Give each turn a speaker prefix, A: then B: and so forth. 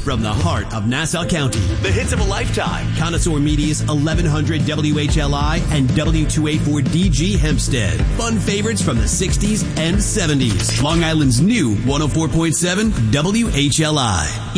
A: from the heart of Nassau County.
B: The hits of a lifetime.
A: Connoisseur Media's 1100 WHLI and W2A4DG Hempstead. Fun favorites from the 60s and 70s. Long Island's new 104.7 WHLI.